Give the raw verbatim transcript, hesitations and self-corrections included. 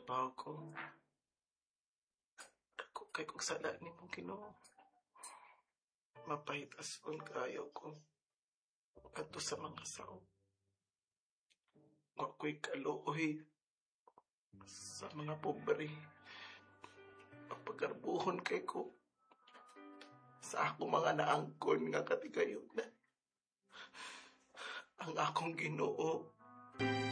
trabaho ko. Ako kay kung sala ni mong Ginoo. Mapahitas kung kayo ko. Ato sa mga sao. Wa ko'y kaluoy sa mga pobre. Pagkarbuhon kay ko sa ako mga naangkon nga katigayon na ang akong Ginoo.